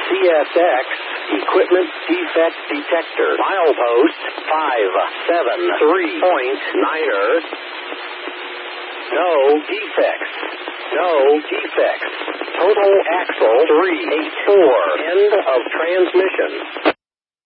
CSX Equipment Defect Detector. Milepost 573.9er. No defects. No defects. Total axle 384. End of transmission.